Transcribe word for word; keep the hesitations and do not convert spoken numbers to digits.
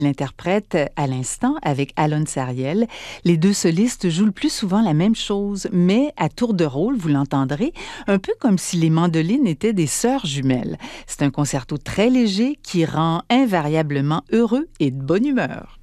L'interprète à l'instant avec Alon Sariel. Les deux solistes jouent le plus souvent la même chose, mais à tour de rôle, vous l'entendrez, un peu comme si les mandolines étaient des sœurs jumelles. C'est un concerto très léger qui rend invariablement heureux et de bonne humeur.